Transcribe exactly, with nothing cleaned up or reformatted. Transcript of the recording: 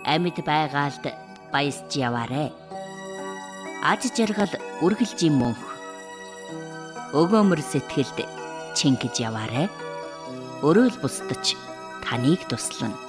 амьд байгаалд баясж яваарэ. Аж жаргал үргэлжийн мөнх. Өгөөмөр сэтгэлд чингэж яваарэ. Өрөөл бусдаж таныг туслана.